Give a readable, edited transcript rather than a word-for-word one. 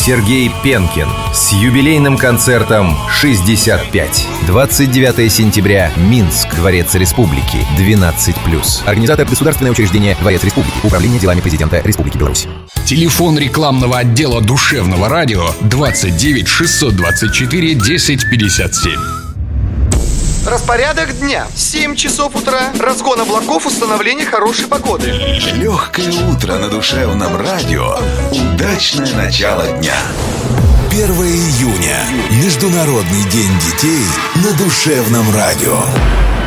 Сергей Пенкин с юбилейным концертом «65». 29 сентября. Минск. Дворец Республики. 12+. Организатор — государственное учреждение «Дворец Республики». Управление делами президента Республики Беларусь. Телефон рекламного отдела душевного радио 29 624 1057. Распорядок дня. 7 часов утра. Разгон облаков, установление хорошей погоды. Легкое утро на душевном радио. Удачное начало дня. 1 июня. Международный день детей на душевном радио.